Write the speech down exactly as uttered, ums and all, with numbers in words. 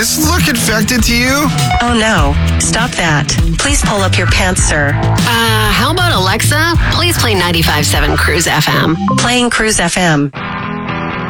this look infected to you? Oh no, stop that. Please pull up your pants, sir. Uh, how about Alexa? Please play ninety-five point seven Cruise F M. Playing Cruise F M.